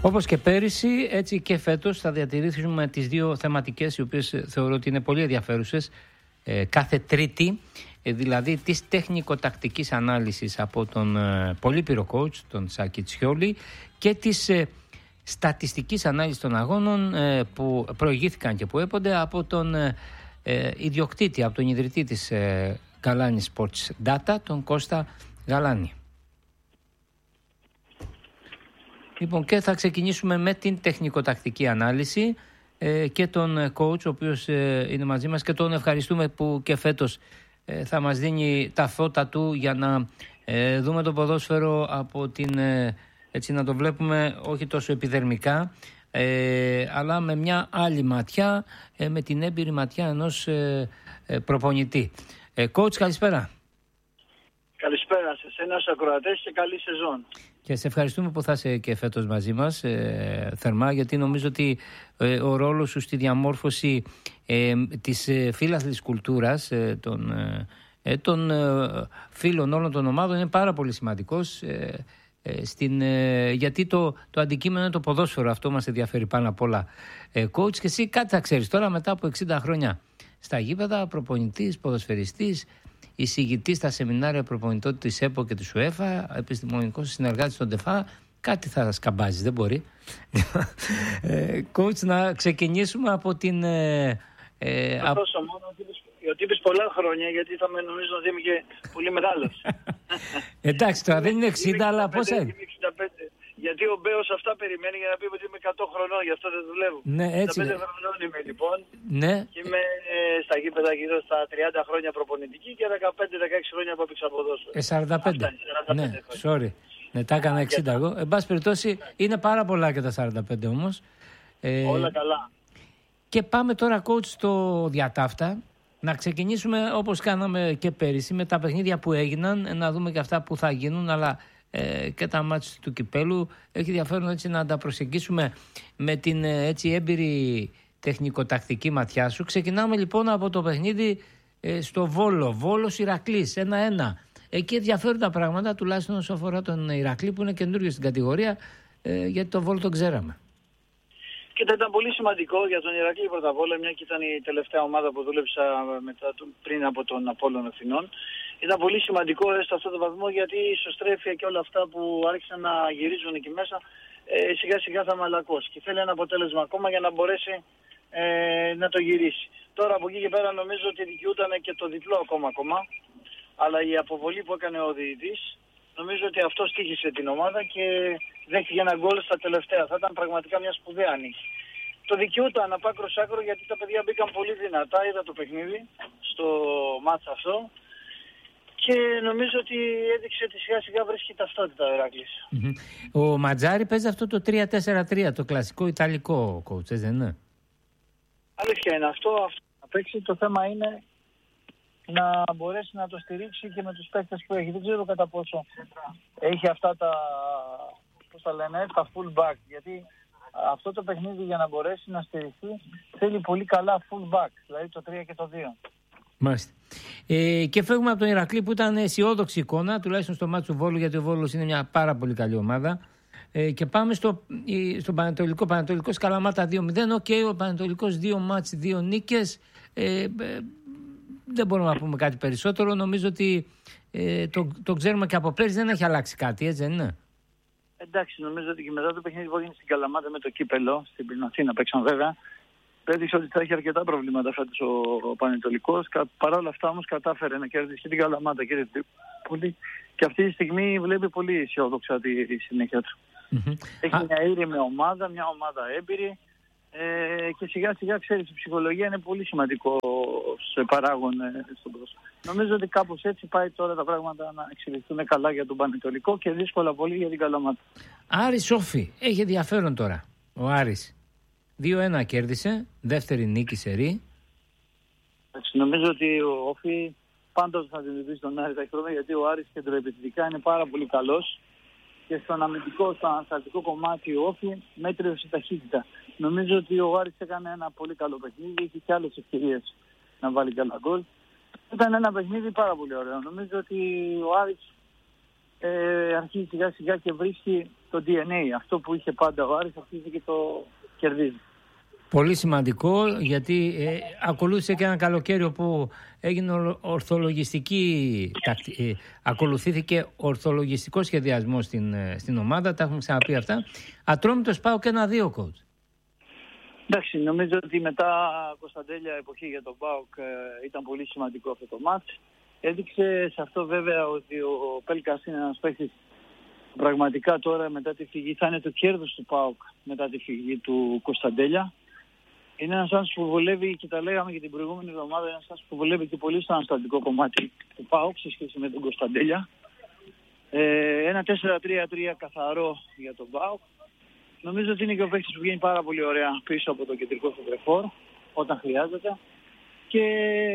Όπως και πέρυσι, έτσι και φέτος θα διατηρήσουμε τις δύο θεματικές, οι οποίες θεωρώ ότι είναι πολύ ενδιαφέρουσες, κάθε Τρίτη, δηλαδή της τεχνικοτακτικής ανάλυσης από τον πολύπειρο coach, τον Σάκη Τσιόλη, και της στατιστικής ανάλυσης των αγώνων που προηγήθηκαν και που έπονται από τον ιδιοκτήτη, από τον ιδρυτή της Γαλάνη Sports Data, τον Κώστα Γαλάνη. Λοιπόν, και θα ξεκινήσουμε με την τεχνικοτακτική ανάλυση και τον coach, ο οποίος είναι μαζί μας, και τον ευχαριστούμε που και φέτος θα μας δίνει τα φώτα του για να δούμε το ποδόσφαιρο από την, έτσι να το βλέπουμε όχι τόσο επιδερμικά, αλλά με μια άλλη ματιά, με την έμπειρη ματιά ενός προπονητή. Coach, καλησπέρα. Καλησπέρα σε εσένα, στους ακροατές, και καλή σεζόν. Και σε ευχαριστούμε που θα είσαι και φέτος μαζί μας, θερμά, γιατί νομίζω ότι ο ρόλος σου στη διαμόρφωση της φύλαθλης κουλτούρας των φίλων όλων των ομάδων είναι πάρα πολύ σημαντικός, γιατί το αντικείμενο είναι το ποδόσφαιρο. Αυτό μας ενδιαφέρει πάνω απ' όλα. Coach, και εσύ κάτι θα ξέρεις τώρα, μετά από 60 χρόνια στα γήπεδα, προπονητής, ποδοσφαιριστής, εισηγητής στα σεμινάρια προπονητών της ΕΠΟ και της UEFA, επιστημονικός συνεργάτης στον ΤΕΦΑ, κάτι θα σκαμπάζεις, δεν μπορεί. Coach, να ξεκινήσουμε από την... Τόσο μόνο ότι είπες πολλά χρόνια, γιατί θα με νομίζω ότι είμαι και πολύ μεγάλος. Εντάξει, τώρα δεν είναι 60, αλλά πώς είναι. Γιατί ο Μπέος αυτά περιμένει για να πει ότι είμαι 100 χρονών, γι' αυτό δεν δουλεύω. Ναι, έτσι. 5 χρονών είμαι λοιπόν. Ναι. Και είμαι στα γήπεδα γύρω στα 30 χρόνια προπονητική και 15-16 χρόνια που έπαιξα ποδόσφαιρο. 45. Ναι, sorry. Ναι, τα έκανα 60 εγώ. Εν πάση περιπτώσει, είναι πάρα πολλά και τα 45 όμως. Όλα καλά. Και πάμε τώρα, coach, στο διατάφτα. Να ξεκινήσουμε όπως κάναμε και πέρυσι με τα παιχνίδια που έγιναν, να δούμε και αυτά που θα γίνουν, αλλά και τα μάτς του κυπέλου. Έχει ενδιαφέρον έτσι να τα προσεγγίσουμε με την έτσι έμπειρη τεχνικοτακτική ματιά σου. Ξεκινάμε λοιπόν από το παιχνίδι στο Βόλο. Βόλος Ηρακλής 1-1. Εκεί ενδιαφέρουν τα πράγματα, τουλάχιστον όσο αφορά τον Ηρακλή, που είναι καινούριο στην κατηγορία, γιατί το Βόλο τον ξέραμε. Και ήταν πολύ σημαντικό για τον Ηρακλή πρώτα απ' όλα, μια και ήταν η τελευταία ομάδα που δούλεψα πριν από τον Απόλλων Αθηνών. Ήταν πολύ σημαντικό σε αυτό το βαθμό, γιατί η ισοστρέφεια και όλα αυτά που άρχισαν να γυρίζουν εκεί μέσα σιγά σιγά θα μαλακώσει. Και θέλει ένα αποτέλεσμα ακόμα για να μπορέσει να το γυρίσει. Τώρα από εκεί και πέρα νομίζω ότι δικαιούταν και το διπλό ακόμα. Αλλά η αποβολή που έκανε ο διαιτητής, νομίζω ότι αυτό στοίχησε την ομάδα και δέχτηκε ένα γκολ στα τελευταία. Θα ήταν πραγματικά μια σπουδαία νίκη. Το δικαιούταν από άκρο σ' άκρο, γιατί τα παιδιά μπήκαν πολύ δυνατά. Είδα το παιχνίδι στο μάτς αυτό. Και νομίζω ότι έδειξε ότι σιγά σιγά βρίσκει ταυτότητα ο Ηράκλης. Ο Ματζάρη παίζει αυτό το 3-4-3, το κλασικό ιταλικό, coach, δεν είναι? Αλήθεια είναι αυτό να παίξει. Το θέμα είναι να μπορέσει να το στηρίξει και με τους παίκτες που έχει. Δεν ξέρω κατά πόσο έχει αυτά τα, πώς τα λένε, τα full back. Γιατί αυτό το παιχνίδι, για να μπορέσει να στηριχθεί, θέλει πολύ καλά full back, δηλαδή το 3 και το 2. Μάλιστα. Και φεύγουμε από τον Ηρακλή, που ήταν αισιόδοξη εικόνα, τουλάχιστον στο μάτσο του Βόλου, γιατί ο Βόλος είναι μια πάρα πολύ καλή ομάδα. Και πάμε στο Πανετολικό. Πανετολικός Καλαμάτα 2-0. Ο Πανετολικός 2 μάτς, 2 νίκες. Δεν μπορούμε να πούμε κάτι περισσότερο. Νομίζω ότι το ξέρουμε και από πέρυσι, δεν έχει αλλάξει κάτι, έτσι δεν είναι? Εντάξει, νομίζω ότι και μετά το παιχνίδι που έγινε στην Καλαμάτα με το κύπελο, στην Αθήνα παίξαν βέβαια, έδειξε ότι θα έχει αρκετά προβλήματα φέτος ο Πανετολικός. Παρ' όλα αυτά όμως κατάφερε να κερδίσει και την Καλαμάτα και την Τρίπολη, και αυτή τη στιγμή βλέπει πολύ αισιόδοξα τη συνέχεια του. Έχει μια ήρεμη ομάδα, μια ομάδα έμπειρη, και σιγά σιγά, ξέρεις, η ψυχολογία είναι πολύ σημαντικό σε παράγον στον πρόσωπο. Νομίζω ότι κάπως έτσι πάει τώρα τα πράγματα να εξελιχθούν καλά για τον Πανετολικό και δύσκολα πολύ για την Καλαμάτα. Άρης Όφη, έχει ενδιαφέρον τώρα ο Άρης. 2-1 κέρδισε, δεύτερη νίκη σερί. Νομίζω ότι ο Όφη πάντως θα δημιουργήσει τον Άρη τα χρόνια, γιατί ο Άρης κεντροεπιθετικά είναι πάρα πολύ καλός, και στον αμυντικό, στο ανασταλτικό κομμάτι ο Όφη μέτρησε σε ταχύτητα. Νομίζω ότι ο Άρης έκανε ένα πολύ καλό παιχνίδι, είχε και άλλες ευκαιρίες να βάλει καλά γκολ. Ήταν ένα παιχνίδι πάρα πολύ ωραίο. Νομίζω ότι ο Άρης αρχίζει σιγά σιγά και βρίσκει το DNA. Αυτό που είχε πάντα ο Άρης αρχίζει και το κερδίζει. Πολύ σημαντικό, γιατί ακολούθησε και ένα καλοκαίρι όπου έγινε ακολουθήθηκε ορθολογιστικό σχεδιασμό στην ομάδα. Τα έχουμε ξαναπεί αυτά. Ατρόμητος ΠΑΟΚ 1-2, coach. Εντάξει, νομίζω ότι μετά Κωνσταντέλια εποχή για τον ΠΑΟΚ ήταν πολύ σημαντικό αυτό το μάτς. Έδειξε σε αυτό βέβαια ότι ο Πέλκας είναι ένας παίκτης πραγματικά τώρα μετά τη φυγή θα είναι το κέρδος του ΠΑΟΚ μετά τη φυγή του Κωνσταντέλια. Είναι ένας άνθρωπος που βολεύει, και τα λέγαμε και την προηγούμενη εβδομάδα, ένας άνθρωπος που βολεύει και πολύ στο αναστατικό κομμάτι του ΠΑΟΚ σε σχέση με τον Κωνσταντέλια. Ένα 4-3-3 καθαρό για τον ΠΑΟΚ. Νομίζω ότι είναι και ο παίκτης που βγαίνει πάρα πολύ ωραία πίσω από το κεντρικό στρεφόρ όταν χρειάζεται. Και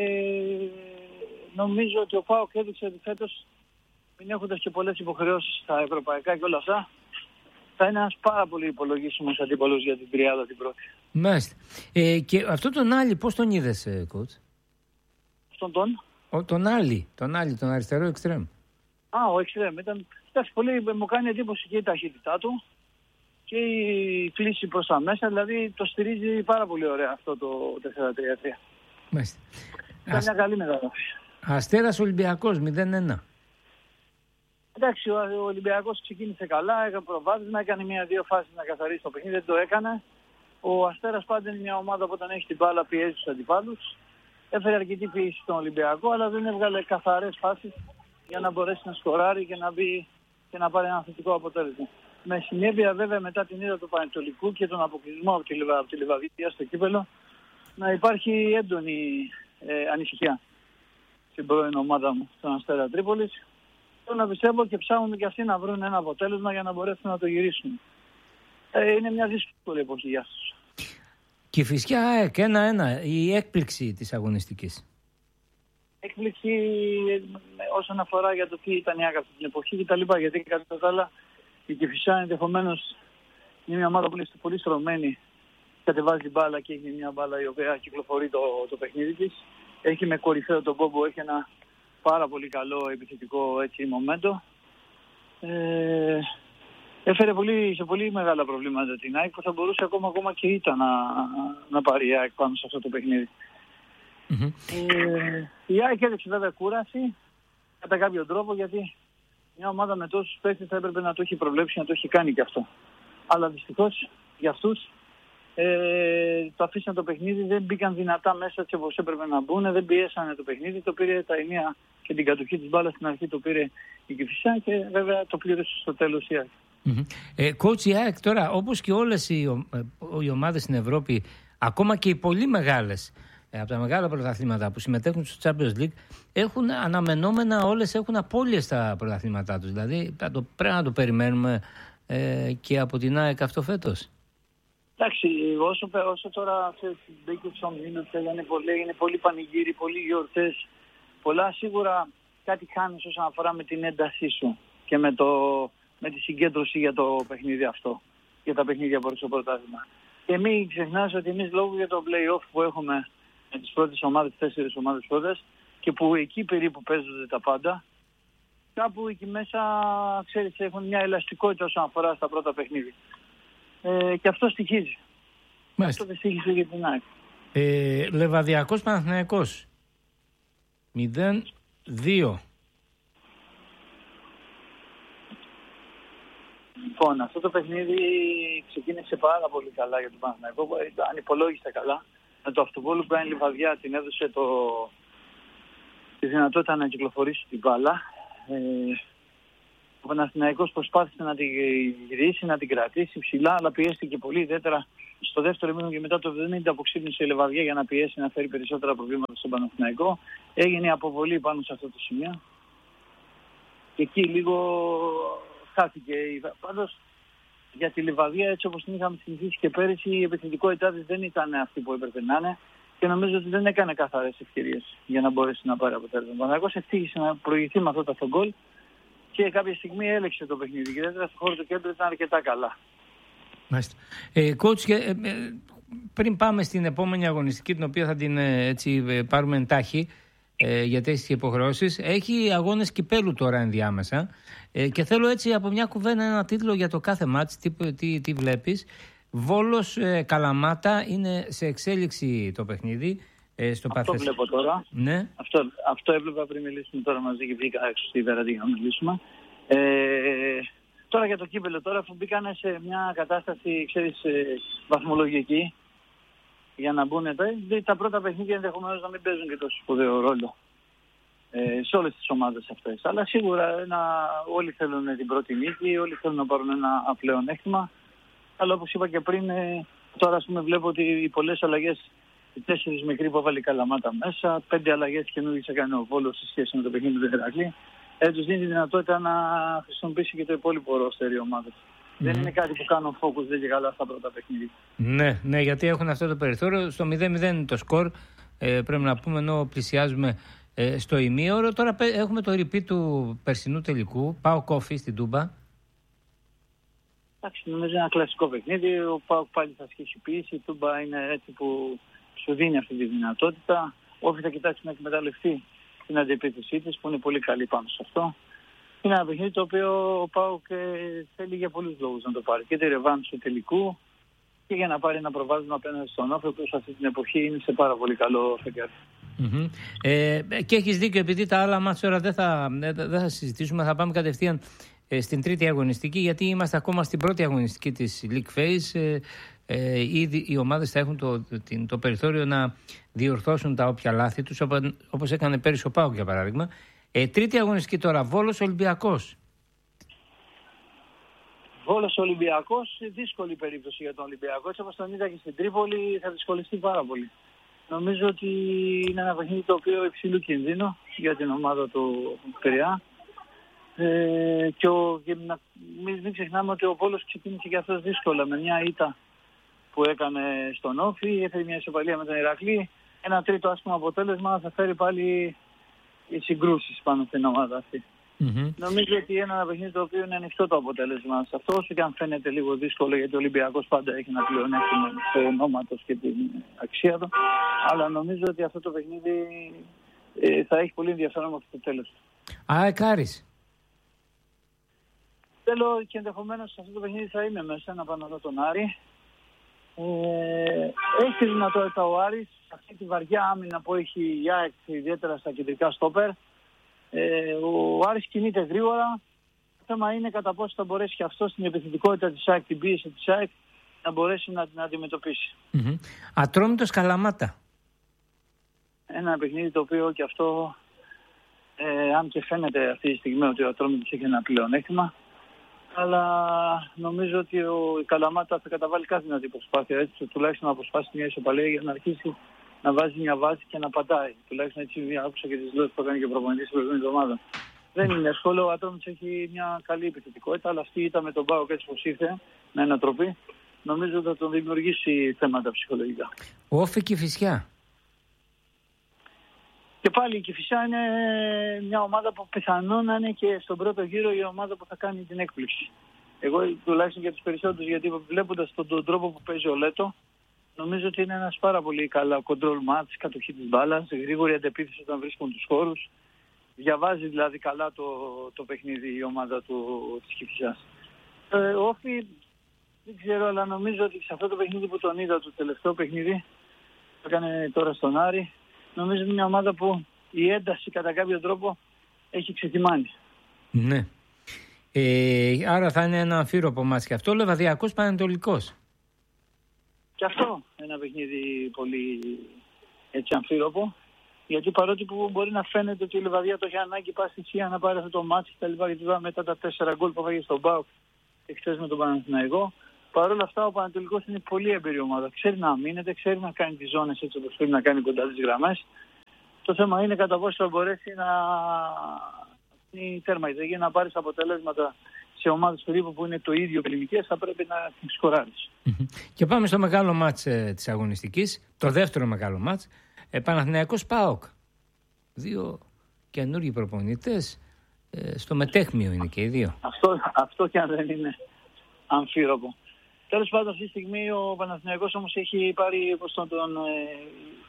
νομίζω ότι ο ΠΑΟΚ έδειξε ότι φέτος, μην έχοντας και πολλές υποχρεώσεις στα ευρωπαϊκά και όλα αυτά, θα είναι ένας πάρα πολύ υπολογίσιμος αντίπαλος για την τριάδα την πρώτη. Μάλιστα. Και αυτό τον Άλλη πώς τον είδες, coach? Αυτόν τον αριστερό εξτρέμ. Ο εξτρέμ. Εντάξει, πολύ μου κάνει εντύπωση και η ταχύτητά του και η κλίση προς τα μέσα. Δηλαδή το στηρίζει πάρα πολύ ωραία αυτό το 4-3-3. Μάλιστα. Ήταν μια καλή μεταγραφή. Αστέρας Ολυμπιακός 0-1. Εντάξει, ο Ολυμπιακός ξεκίνησε καλά, έκανε προβάδισμα, έκανε μία-δύο φάσεις να καθαρίσει το παιχνίδι, δεν το έκανε. Ο Αστέρας πάντα είναι μια ομάδα που όταν έχει την μπάλα πιέζει τους αντιπάλους. Έφερε αρκετή πίεση στον Ολυμπιακό, αλλά δεν έβγαλε καθαρές φάσεις για να μπορέσει να σκοράρει και να μπει και να πάρει ένα θετικό αποτέλεσμα. Με συνέπεια βέβαια μετά την ήττα του Πανετολικού και τον αποκλεισμό από τη Λιβαδιά στο κύπελο να υπάρχει έντονη ανησυχία στην πρώην ομάδα μου, στον Αστέρα Τρίπολης. Θέλω να πιστεύω και ψάχνουν και αυτοί να βρουν ένα αποτέλεσμα για να μπορέσουν να το γυρίσουν. Είναι μια δύσκολη εποχή για αυτούς. Κηφισιά ΑΕΚ 1-1, η έκπληξη της αγωνιστικής. Έκπληξη όσον αφορά για το τι ήταν η ΑΕΚ αυτή την εποχή και τα λοιπά. Γιατί κατά τα άλλα η Κηφισιά ενδεχομένως είναι μια ομάδα που είναι πολύ στρωμένη. Κατεβάζει την μπάλα και έχει μια μπάλα η οποία κυκλοφορεί το παιχνίδι της. Έχει με κορυφαίο τον Κόμπο, έχει ένα πάρα πολύ καλό επιθετικό έτσι μομέντο. Έφερε σε πολύ μεγάλα προβλήματα την ΑΕΚ που θα μπορούσε ακόμα και ήττα να πάρει η ΑΕΚ πάνω σε αυτό το παιχνίδι. Mm-hmm. Η ΑΕΚ έδειξε βέβαια κούραση κατά κάποιο τρόπο, γιατί μια ομάδα με τόσους παίκτες θα έπρεπε να το έχει προβλέψει, να το έχει κάνει και αυτό. Αλλά δυστυχώς για αυτούς το αφήσαν το παιχνίδι, δεν μπήκαν δυνατά μέσα έτσι όπως έπρεπε να μπουν, δεν πιέσανε το παιχνίδι, το πήρε τα ενία και την κατοχή της μπάλας στην αρχή το πήρε η Κηφισιά και βέβαια το πλήρωσε στο τέλος η ΑΕΚ. Coach, η ΑΕΚ τώρα, όπως και όλες οι ομάδες στην Ευρώπη, ακόμα και οι πολύ μεγάλες από τα μεγάλα πρωταθλήματα που συμμετέχουν στο Champions League, έχουν αναμενόμενα, όλες έχουν απώλειες στα πρωταθλήματά τους. Δηλαδή πρέπει να το περιμένουμε και από την ΑΕΚ αυτό φέτος. Εντάξει, όσο τώρα μπήκε στον μήνο, είναι πολύ πανηγύρι, πολύ γιορτές, πολλά σίγουρα κάτι κάνεις όσον αφορά με την έντασή σου και με τη συγκέντρωση για το παιχνίδι αυτό, για τα παιχνίδια που στο πρωτάθλημα. Και μην ξεχνάς ότι εμείς λόγω για το play-off που έχουμε με τις πρώτες ομάδες, 4 ομάδες πρώτες, και που εκεί περίπου παίζονται τα πάντα, κάπου εκεί μέσα, ξέρεις, έχουν μια ελαστικότητα όσον αφορά στα πρώτα παιχνίδια. Και αυτό στοιχίζει. Μάλιστα. Αυτό δεν στοιχίζει για την ΑΕΚ. Λεβαδιακός Παναθηναϊκός 0-2. Λοιπόν, αυτό το παιχνίδι ξεκίνησε πάρα πολύ καλά για τον Παναθηναϊκό, ανυπολόγιστα καλά. Με το αυτοβόλου που κάνει Λιβαδιά την έδωσε τη δυνατότητα να κυκλοφορήσει την μπάλα. Ο Παναθηναϊκός προσπάθησε να την γυρίσει, να την κρατήσει ψηλά, αλλά πιέστηκε πολύ, ιδιαίτερα στο δεύτερο μήνο και μετά το 70 που ξύπνησε η Λιβαδιά για να πιέσει, να φέρει περισσότερα προβλήματα στον Παναθηναϊκό. Έγινε αποβολή πάνω σε αυτό το σημείο. Και εκεί λίγο χάθηκε. Πάντως για τη Λιβαδιά, έτσι όπως την είχαμε συνηθίσει και πέρυσι, η επιθετικότητά της δεν ήταν αυτή που έπρεπε να είναι και νομίζω ότι δεν έκανε καθαρές ευκαιρίες για να μπορέσει να πάρει αποτέλεσμα. Ο Παναθηναϊκός ευτύχησε να προηγηθεί με αυτό το γκολ και κάποια στιγμή έλεξε το παιχνίδι. Και δεύτερα στο χώρο του κέντρου ήταν αρκετά καλά. Μάλιστα. Coach, πριν πάμε στην επόμενη αγωνιστική, την οποία θα την πάρουμε εντάχει, γιατί έχει υποχρεώσεις. Έχει αγώνες κυπέλου τώρα ενδιάμεσα. Και θέλω έτσι από μια κουβέντα ένα τίτλο για το κάθε μάτς. Τι βλέπεις. Βόλος Καλαμάτα, είναι σε εξέλιξη το παιχνίδι. Αυτό βλέπω τώρα. Ναι. Αυτό έβλεπα πριν μιλήσουμε τώρα μαζί και βγήκα έξω στη Βεραντή για να μιλήσουμε. Τώρα για το κύπελλο τώρα, αφού μπήκανε σε μια κατάσταση, ξέρεις, βαθμολογική για να μπουν τα πρώτα παιχνίδια ενδεχομένως να μην παίζουν και τόσο σπουδαίο ρόλο σε όλες τις ομάδες αυτές. Αλλά σίγουρα όλοι θέλουν την πρώτη νίκη, όλοι θέλουν να πάρουν ένα πλεονέκτημα. Αλλά όπως είπα και πριν, τώρα ας πούμε βλέπω ότι οι πολλές αλλαγές, οι 4 μικροί που έβαλε η Καλαμάτα μέσα, 5 αλλαγές καινούργιες έκανε ο Βόλος σε σχέση με το παιχνίδι του Ηρακλή. Τους δίνει τη δυνατότητα να χρησιμοποιήσει και το υπόλοιπο ρόστερ η ομάδα. Δεν είναι κάτι που κάνουν focus δεν και καλά στα πρώτα παιχνίδια. Ναι, γιατί έχουν αυτό το περιθώριο. Στο 0-0 είναι το σκορ, πρέπει να πούμε, ενώ πλησιάζουμε στο ημίωρο. Τώρα έχουμε το repeat του περσινού τελικού. Πάω κόφι στην Τούμπα. Εντάξει, νομίζω είναι ένα κλασικό παιχνίδι. Ο ΠΑΟΚ πάλι θα ασκήσει πίεση. Η Τούμπα είναι έτσι που σου δίνει αυτή τη δυνατότητα. Όφη θα κοιτάξει να εκμεταλλευτεί την αντιεπίθεσή της, που είναι πολύ καλή πάνω σε αυτό. Είναι ένα παιχνίδι το οποίο ο ΠΑΟΚ θέλει για πολλούς λόγους να το πάρει. Και τη ρεβάνση του τελικού και για να πάρει ένα προβάδισμα απέναντι στον Όφη, που σε αυτή την εποχή είναι σε πάρα πολύ καλό φεγγάρι. Και έχεις δίκιο, επειδή τα άλλα μάτς τώρα δεν θα συζητήσουμε, θα πάμε κατευθείαν στην τρίτη αγωνιστική, γιατί είμαστε ακόμα στην πρώτη αγωνιστική της League Phase. Ήδη οι ομάδες θα έχουν το περιθώριο να διορθώσουν τα όποια λάθη τους, όπως έκανε πέρυσι ο ΠΑΟΚ για παράδειγμα. Τρίτη αγωνιστική τώρα, Βόλος Ολυμπιακός. Βόλος Ολυμπιακός, δύσκολη περίπτωση για τον Ολυμπιακό. Έτσι όπως τον είδα και στην Τρίπολη, θα δυσκολευτεί πάρα πολύ. Νομίζω ότι είναι ένα παιχνίδι το οποίο υψηλού κινδύνου για την ομάδα του Πειραιά. Και μην ξεχνάμε ότι ο Βόλος ξεκίνησε και αυτός δύσκολα με μια ήττα που έκανε στον Όφη, έφερε μια ισοπαλία με τον Ηρακλή. Ένα τρίτο άσχημο αποτέλεσμα θα φέρει πάλι οι συγκρούσεις πάνω στην ομάδα αυτή. Νομίζω ότι είναι ένα παιχνίδι το οποίο είναι ανοιχτό το αποτέλεσμα σε αυτό, όσο και αν φαίνεται λίγο δύσκολο, γιατί ο Ολυμπιακός πάντα έχει ένα πλεονέκτημα στο ονόματος και την αξία του. Αλλά νομίζω ότι αυτό το παιχνίδι θα έχει πολύ ενδιαφέρον από το τέλος. Εκάρης. Θέλω και ενδεχομένως σε αυτό το παιχνίδι θα είμαι μέσα να πάω να δω τον Άρη. Έχει τη δυνατότητα ο Άρης, αυτή τη βαριά άμυνα που έχει η ΑΕΚ, ιδιαίτερα στα κεντρικά στόπερ. Ο Άρης κινείται γρήγορα. Το θέμα είναι κατά πόσο θα μπορέσει και αυτό στην επιθετικότητα της ΑΕΚ, την πίεση της ΑΕΚ, να μπορέσει να την αντιμετωπίσει. Ατρόμητος Καλαμάτα. Ένα παιχνίδι το οποίο και αυτό, αν και φαίνεται αυτή τη στιγμή ότι ο Ατρόμητος έχει ένα πλεονέκτημα, αλλά νομίζω ότι η Καλαμάτα θα καταβάλει κάθε δυνατή προσπάθεια, έτσι, τουλάχιστον να αποσπάσει μια ισοπαλία για να αρχίσει να βάζει μια βάση και να πατάει. Τουλάχιστον έτσι άκουσα και τις λόγες που έκανε και ο προπονητής την προηγούμενη εβδομάδα. Δεν είναι εύκολο, ο Ατρόμητος έχει μια καλή επιθετικότητα, αλλά αυτή ήταν με τον ΠΑΟΚ έτσι όπως ήρθε, με ανατροπή. Νομίζω ότι θα τον δημιουργήσει θέματα ψυχολογικά. Όφη Κηφισιά. Και πάλι η Κηφισιά είναι μια ομάδα που πιθανόν να είναι και στον πρώτο γύρο η ομάδα που θα κάνει την έκπληξη. Εγώ τουλάχιστον για τους περισσότερους, γιατί βλέποντας τον τρόπο που παίζει ο Λέτο, νομίζω ότι είναι ένας πάρα πολύ καλά control match, κατοχή της μπάλας, γρήγορη αντεπίθεση όταν βρίσκουν τους χώρους. Διαβάζει δηλαδή καλά το παιχνίδι η ομάδα της Κηφισιάς. Ο Όφη δεν ξέρω, αλλά νομίζω ότι σε αυτό το παιχνίδι που τον είδα, το τελευταίο παιχνίδι που έκανε τώρα στον Άρη, νομίζω είναι μια ομάδα που η ένταση κατά κάποιο τρόπο έχει ξετυμάνει. Ναι. Άρα θα είναι ένα αμφίροπο μάτς και αυτό. Λεβαδιακός Πανετολικός. Και αυτό ένα παιχνίδι πολύ έτσι αμφίροπο. Γιατί παρότι που μπορεί να φαίνεται ότι η Λεβαδία το έχει ανάγκη πάση θυσία να πάρει αυτό το μάτς και τα λοιπά, γιατί μετά τα 4 γκολ που έφαγε στον ΠΑΟΚ και χθες με τον Παναθηναϊκό, παρόλα αυτά ο Πανετολικός είναι πολύ έμπειρη ομάδα. Ξέρει να αμήνεται, ξέρει να κάνει τις ζώνες έτσι όπως πρέπει να κάνει κοντά τις γραμμές. Το θέμα είναι κατά πόσο θα μπορέσει να είναι τέρμα. Για να πάρεις αποτελέσματα σε ομάδες περίπου που είναι το ίδιο κλιμικές, θα πρέπει να την σκοράρεις. Και πάμε στο μεγάλο μάτς της αγωνιστικής, το δεύτερο μεγάλο μάτς. Παναθηναϊκός ΠΑΟΚ. Δύο καινούργιοι προπονητές. Στο μετέχμιο είναι και οι δύο. Αυτό και αν δεν είναι αμφίροπο. Τέλος πάντων, αυτή τη στιγμή ο Παναθηναϊκός όμως έχει πάρει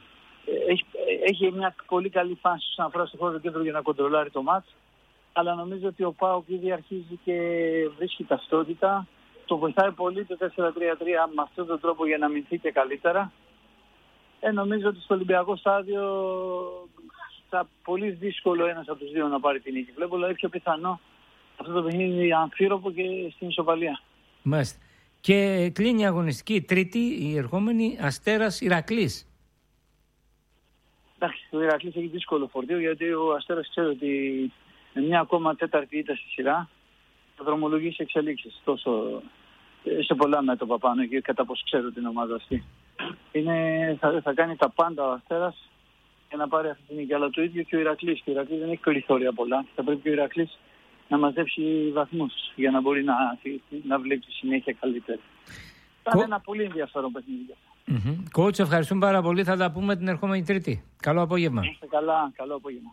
έχει μια πολύ καλή φάση όσον αφορά στο χώρο του κέντρου για να κοντρολάρει το μάτς. Αλλά νομίζω ότι ο ΠΑΟΚ ήδη αρχίζει και βρίσκει ταυτότητα. Το βοηθάει πολύ το 4-3-3 με αυτόν τον τρόπο για να αμυνθεί και καλύτερα. Νομίζω ότι στο Ολυμπιακό στάδιο θα πολύ δύσκολο ένας από τους δύο να πάρει την νίκη. Βλέπω δηλαδή πιο πιθανό αυτό το παιχνίδι αμφίροπο και στην ισοπαλία. Μάλιστα. Και κλείνει η αγωνιστική τρίτη, η ερχόμενη Αστέρας Ηρακλής. Εντάξει, ο Ηρακλής έχει δύσκολο φορτίο γιατί ο Αστέρας ξέρει ότι με μια ακόμα τέταρτη ήττα στη σειρά θα δρομολογήσει εξελίξεις τόσο σε πολλά μέτωπα πάνω και κατά πώς ξέρω την ομάδα αυτή. Θα κάνει τα πάντα ο Αστέρας για να πάρει αυτή την νίκη. Αλλά το ίδιο και ο Ηρακλής. Και ο Ηρακλής δεν έχει περιθώρια πολλά. Θα πρέπει και ο Ηρακλής να μαζέψει βαθμούς για να μπορεί να βλέπει τη συνέχεια καλύτερη. Θα είναι ένα πολύ ενδιαφέρον παιχνίδι. Coach, ευχαριστούμε πάρα πολύ. Θα τα πούμε την ερχόμενη Τρίτη. Καλό απόγευμα. Είστε καλά. Καλό απόγευμα.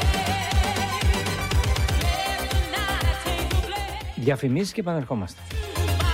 Διαφημίσεις και επανερχόμαστε.